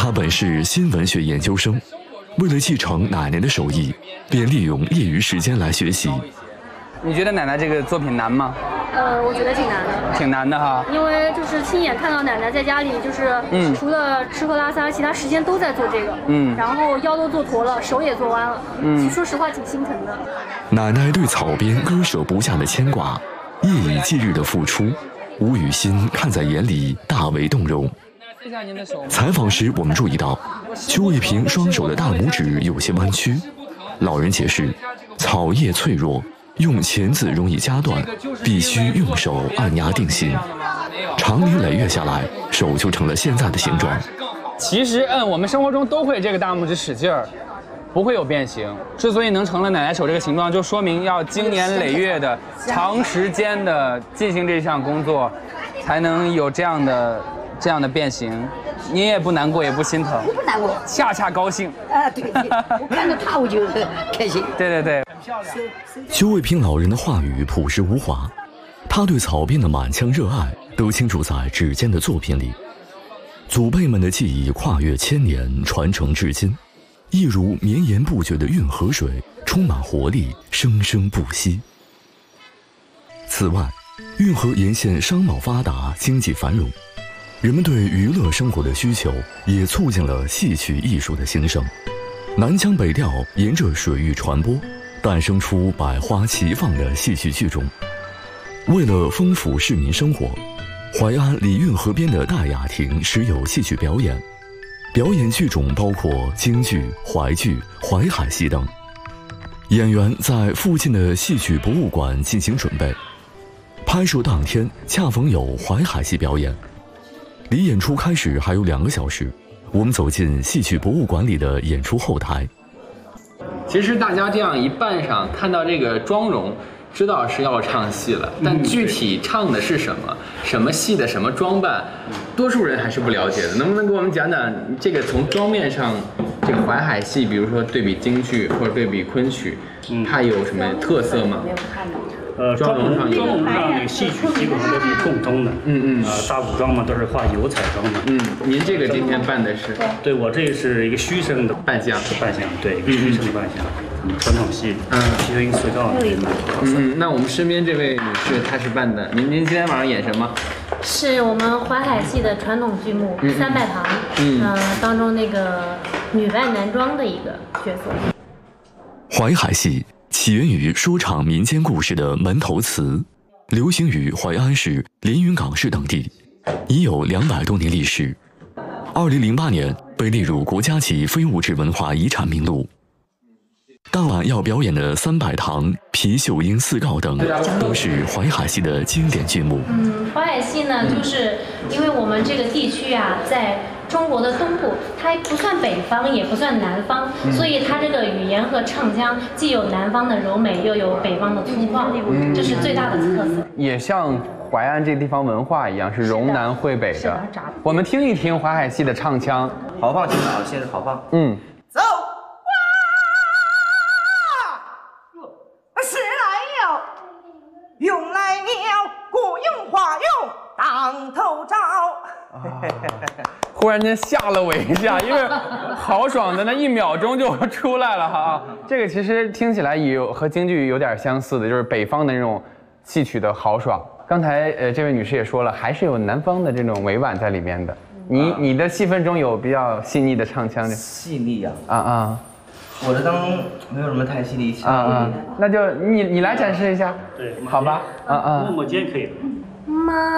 他本是新闻学研究生，为了继承奶奶的手艺，便利用业余时间来学习。 你觉得奶奶这个作品难吗？ 我觉得挺难的， 挺难的哈。因为就是亲眼看到奶奶在家里，就是除了吃喝拉撒，其他时间都在做这个。然后腰都做驼了，手也做弯了。说实话挺心疼的。 奶奶对草编割舍不下的牵挂，夜以继日的付出，吴雨欣看在眼里，大为动容。采访时，我们注意到邱卫平双手的大拇指有些弯曲。老人解释，草叶脆弱，用钳子容易夹断，必须用手按压定型。长年累月下来，手就成了现在的形状。 其实，我们生活中都会这个大拇指使劲儿，不会有变形。之所以能成了奶奶手这个形状，就说明要经年累月的、长时间的进行这项工作，才能有这样的变形。你也不难过，也不心疼， 我不难过， 恰恰高兴。 对，我看到他我就很开心。 对。 邱卫平老人的话语朴实无华，他对草编的满腔热爱都倾注在指尖的作品里。祖辈们的技艺跨越千年，传承至今，一如绵延不绝的运河水，充满活力，生生不息。此外，运河沿线商贸发达，经济繁荣，人们对娱乐生活的需求也促进了戏曲艺术的兴盛。南腔北调沿着水域传播，诞生出百花齐放的戏曲剧种。为了丰富市民生活，淮安礼运河边的大雅亭时有戏曲表演，表演剧种包括京剧、淮剧、淮海戏等。演员在附近的戏曲博物馆进行准备。拍摄当天恰逢有淮海戏表演，离演出开始还有2个小时，我们走进戏曲博物馆里的演出后台。 其实大家这样一扮上，看到这个妆容，知道是要唱戏了，但具体唱的是什么，什么戏的什么装扮，多数人还是不了解的。能不能给我们讲讲这个从妆面上，这个淮海戏，比如说对比京剧或者对比昆曲，它有什么特色吗？ 妆容上那个戏曲基本上都是共通的，大古装嘛都是画油彩妆的， 您这个今天扮的是？ 对，我这是一个虚声的扮相， 对，一个虚声的扮相，传统戏，七声四调的那我们身边这位女士她是扮的，您今天晚上演什么？ 是我们淮海戏的传统剧目《三拜堂》，当中那个女扮男装的一个角色。 淮海戏起源于说唱民间故事的门头词，流行于淮安市、连云港市等地，已有200多年历史。2008年被列入国家级非物质文化遗产名录。当晚要表演的三拜堂、皮秀英四告等，都是淮海戏的经典剧目。 淮海戏呢，就是因为我们这个地区啊，在中国的东部，它不算北方，也不算南方，所以它这个语言和唱腔既有南方的柔美，又有北方的粗犷，这是最大的特色。也像淮安这个地方文化一样，是容南汇北的。我们听一听淮海戏的唱腔。 豪放听啊，现在是豪放。 走。时来了，用来了，古用花用当头招。 忽然间吓了我一下，因为豪爽的那1秒钟就出来了哈。这个其实听起来也有和京剧有点相似的，就是北方的那种戏曲的豪爽。刚才这位女士也说了，还是有南方的这种委婉在里面的。你的戏份中有比较细腻的唱腔的？ 细腻呀！ 我的当中没有什么太细腻那就你来展示一下， 对， 好吧？ 摸摸肩可以。 妈。